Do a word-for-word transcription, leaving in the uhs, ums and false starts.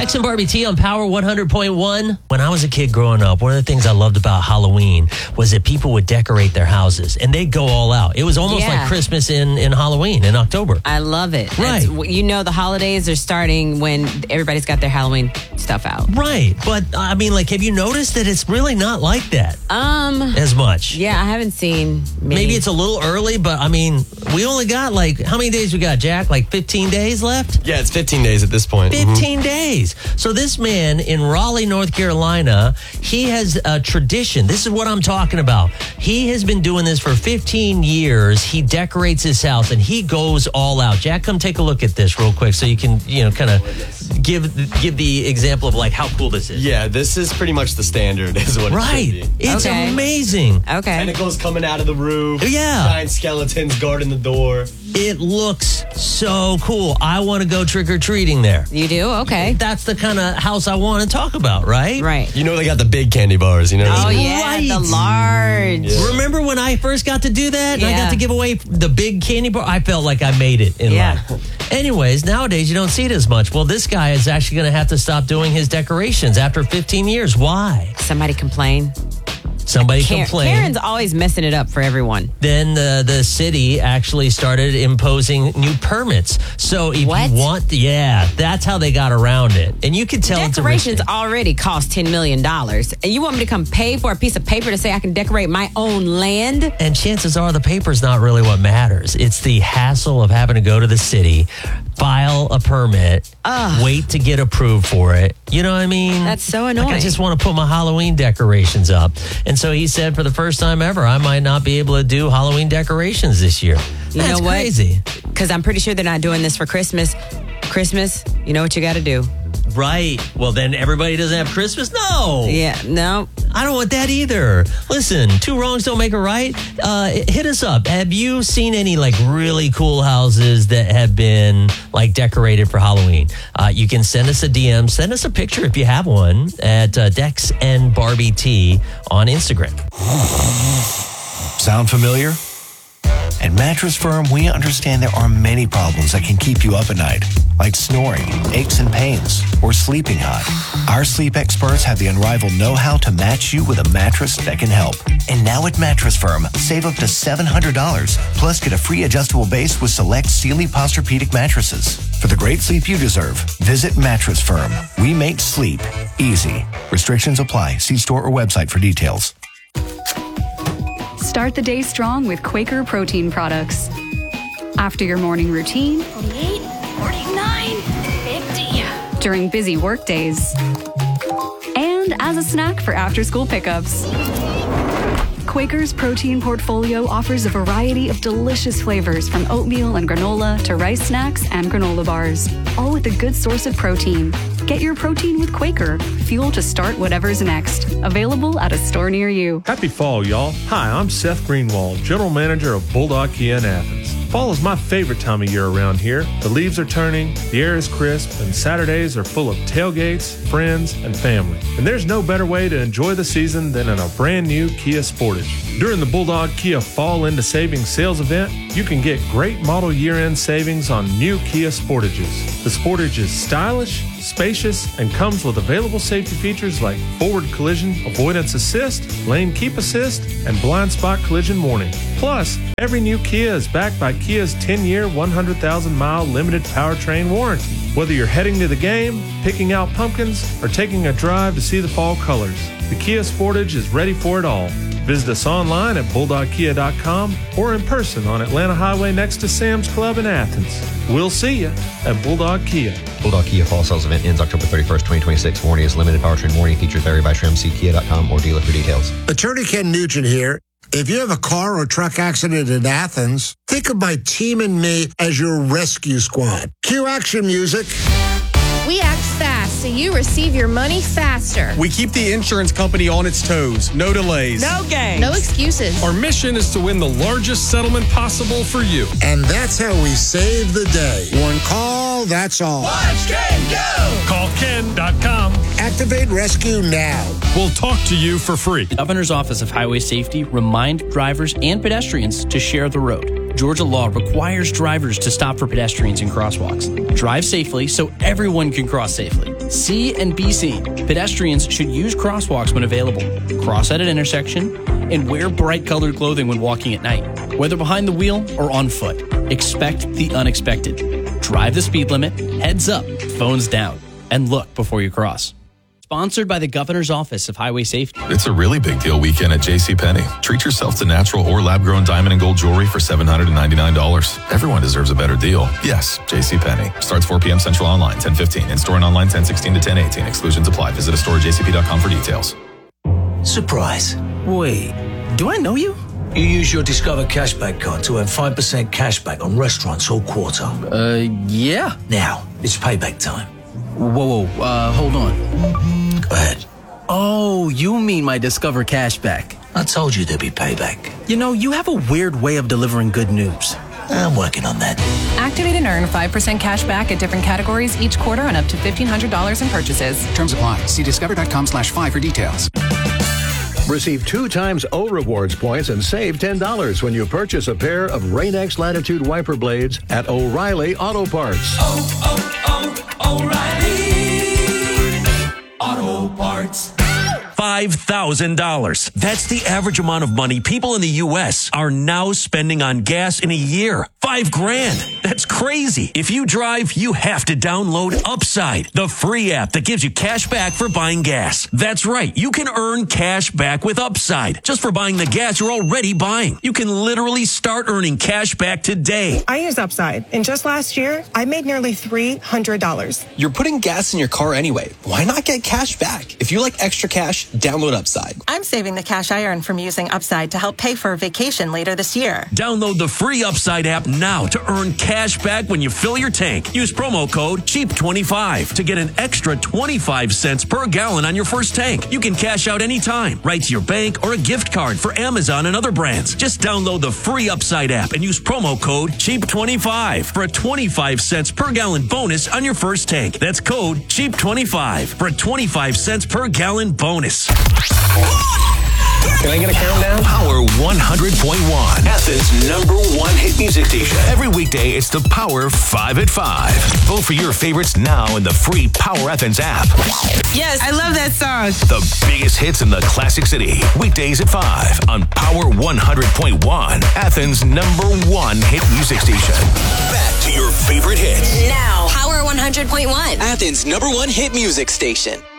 Dex and Barbie T on Power one hundred point one. When I was a kid growing up, one of the things I loved about Halloween was that people would decorate their houses and they'd go all out. It was almost Yeah. like Christmas in, in Halloween in October. I love it. Right. It's- you know, the holidays are starting when everybody's got their Halloween stuff out. Right. But I mean, like, have you noticed that it's really not like that Um, as much? yeah, I haven't seen many. Maybe it's a little early, but I mean, we only got like, how many days we got, Jack? Like fifteen days left? Yeah, it's fifteen days at this point. Mhm. fifteen days. So this man in Raleigh, North Carolina, he has a tradition. This is what I'm talking about. He has been doing this for fifteen years. He decorates his house and he goes all out. Jack, come take a look at this real quick so you can, you know, kind of give give the example of like how cool this is. Yeah, this is pretty much the standard is what it Right. should be. It's Okay. amazing. Okay. Tentacles coming out of the roof. Yeah. Giant skeletons guarding the door. It looks so cool. I want to go trick-or-treating there. You do? Okay. That's the kind of house I want to talk about, right? Right. You know they got the big candy bars, you know? Oh, those- yeah. Right. The large. Yeah. Remember when I first got to do that and I Yeah. got to give away the big candy bar? I felt like I made it in Yeah. life. Anyways, nowadays you don't see it as much. Well, this guy is actually going to have to stop doing his decorations after fifteen years. Why? Somebody complain. Somebody Karen- complained. Karen's always messing it up for everyone. Then the, the city actually started imposing new permits. So if What? you want, yeah, that's how they got around it. And you can tell it's a Decorations rich- already cost ten million dollars. And you want me to come pay for a piece of paper to say I can decorate my own land? And chances are the paper's not really what matters. It's the hassle of having to go to the city, file a permit, wait to get approved for it. You know what I mean? That's so Like, I annoying. just want to put my Halloween decorations up. And so he said for the first time ever, I might not be able to do Halloween decorations this year. You That's know what? crazy. Because I'm pretty sure they're not doing this for Christmas. Christmas, you know what you got to do. Right. Well, then everybody doesn't have Christmas? No. Yeah, no. I don't want that either. Listen, two wrongs don't make a right. Uh, hit us up. Have you seen any like really cool houses that have been like decorated for Halloween? Uh, you can send us a D M. Send us a picture if you have one at uh, Dex and Barbie T on Instagram. Sound familiar? At Mattress Firm, we understand there are many problems that can keep you up at night, like snoring, aches and pains, or sleeping hot. Our sleep experts have the unrivaled know-how to match you with a mattress that can help. And now at Mattress Firm, save up to seven hundred dollars, plus get a free adjustable base with select Sealy Posturepedic mattresses. For the great sleep you deserve, visit Mattress Firm. We make sleep easy. Restrictions apply. See store or website for details. Start the day strong with Quaker protein products. After your morning routine, forty-eight, forty-nine, fifty. during busy work days, and as a snack for after-school pickups. Quaker's protein portfolio offers a variety of delicious flavors from oatmeal and granola to rice snacks and granola bars, all with a good source of protein. Get your protein with Quaker, fuel to start whatever's next. Available at a store near you. Happy fall, y'all. Hi, I'm Seth Greenwald, General Manager of Bulldog Kia in Athens. Fall is my favorite time of year around here. The leaves are turning, the air is crisp, and Saturdays are full of tailgates, friends, and family. And there's no better way to enjoy the season than in a brand new Kia Sportage. During the Bulldog Kia Fall Into Savings sales event, you can get great model year-end savings on new Kia Sportages. The Sportage is stylish, spacious, and comes with available safety features like forward collision avoidance assist, lane keep assist, and blind spot collision warning. Plus, every new Kia is backed by Kia's ten-year, one hundred thousand mile limited powertrain warranty. Whether you're heading to the game, picking out pumpkins, or taking a drive to see the fall colors, the Kia Sportage is ready for it all. Visit us online at bulldog kia dot com or in person on Atlanta Highway next to Sam's Club in Athens. We'll see you at Bulldog Kia. Bulldog Kia Fall Sales Event ends October thirty-first, twenty twenty-six. Warranty is limited. Powertrain warranty features vary by trim. See kia dot com or dealer for details. Attorney Ken Nugent here. If you have a car or truck accident in Athens, think of my team and me as your rescue squad. Cue action music. We act fast so you receive your money faster. We keep the insurance company on its toes. No delays. No games. No excuses. Our mission is to win the largest settlement possible for you. And that's how we save the day. One call, that's all. Watch Ken go! Call ken dot com. Activate rescue now. We'll talk to you for free. The Governor's Office of Highway Safety remind drivers and pedestrians to share the road. Georgia law requires drivers to stop for pedestrians in crosswalks. Drive safely so everyone can cross safely. See and be seen. Pedestrians should use crosswalks when available, cross at an intersection, and wear bright colored clothing when walking at night. Whether behind the wheel or on foot, expect the unexpected. Drive the speed limit, heads up, phones down, and look before you cross. Sponsored by the Governor's Office of Highway Safety. It's a really big deal weekend at JCPenney. Treat yourself to natural or lab-grown diamond and gold jewelry for seven hundred ninety-nine dollars. Everyone deserves a better deal. Yes, JCPenney. Starts four p.m. Central online, ten fifteen. In-store and online, ten sixteen to ten eighteen. Exclusions apply. Visit a store at j c p dot com for details. Surprise. Wait, do I know you? You use your Discover Cashback card to earn five percent cashback on restaurants all quarter. Uh, yeah. Now, it's payback time. Whoa, whoa, uh, hold on. Go ahead. Oh, you mean my Discover Cashback. I told you there'd be payback. You know, you have a weird way of delivering good news. I'm working on that. Activate and earn five percent cash back at different categories each quarter on up to fifteen hundred dollars in purchases. Terms apply. See discover.com slash five for details. Receive two times O Rewards points and save ten dollars when you purchase a pair of Rain-X Latitude wiper blades at O'Reilly Auto Parts. Oh, oh, oh, O'Reilly Auto Parts. five thousand dollars. That's the average amount of money people in the U S are now spending on gas in a year. Five grand. That's crazy. If you drive, you have to download Upside, the free app that gives you cash back for buying gas. That's right. You can earn cash back with Upside just for buying the gas you're already buying. You can literally start earning cash back today. I use Upside, and just last year, I made nearly three hundred dollars. You're putting gas in your car anyway. Why not get cash back? If you like extra cash, download Upside. I'm saving the cash I earn from using Upside to help pay for a vacation later this year. Download the free Upside app now to earn cash back when you fill your tank. Use promo code cheap twenty-five to get an extra twenty-five cents per gallon on your first tank. You can cash out anytime, right to your bank or a gift card for Amazon and other brands. Just download the free Upside app and use promo code cheap twenty-five for a twenty-five cents per gallon bonus on your first tank. That's code cheap twenty-five for a twenty-five cents per gallon bonus. Can I get a countdown? Power one hundred point one, Athens' number one hit music station. Every weekday, it's the Power five at five. Vote for your favorites now in the free Power Athens app. Yes, I love that song. The biggest hits in the Classic City. Weekdays at five on Power one hundred point one, Athens' number one hit music station. Back to your favorite hits. Now, Power one hundred point one, Athens' number one hit music station.